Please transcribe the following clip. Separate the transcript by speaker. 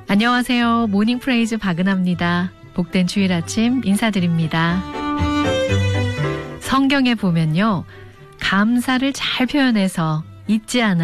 Speaker 1: 안녕하세요. 모닝 프레이즈 박은하입니다. 복된 주일 아침 인사드립니다. 성경에 보면요. 감사를 잘 표현해서 잊지 않아요.